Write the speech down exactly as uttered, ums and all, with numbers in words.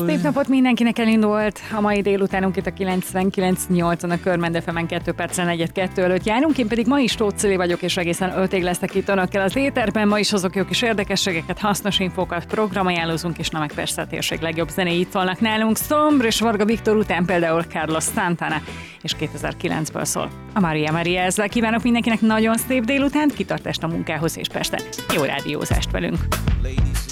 Szép napot mindenkinek, elindult a mai délutánunk itt a kilencvenkilenc nyolcon a Körmend ef emen, kettő perccel negyed kettő előtt járunk. Én pedig ma is Tóth Cili vagyok, és egészen ötig leszek itt önökkel az éterben. Ma is azok jó kis érdekességeket, hasznos infókat programajánlózunk, és na meg persze a térség legjobb zenéi itt szólnak nálunk. Szombre és Varga Viktor után például Carlos Santana, és kétezer-kilencből szól a Maria Maria. Ezzel kívánok mindenkinek nagyon szép délutánt, kitartást a munkához, és persze jó rádiózást velünk.